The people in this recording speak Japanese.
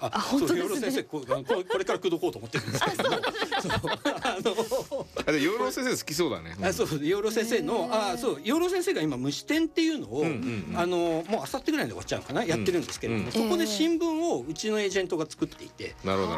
本当ですね。養老先生これから口説こうと思ってるんですけども、 で養老先生好きそうだね。 そう養老先生のそう養老先生が今虫展っていうのを、もう明後日ぐらいで終わっちゃうのかな、やってるんですけれども、そこで新聞をうちのエージェントが作っていて、 なるほど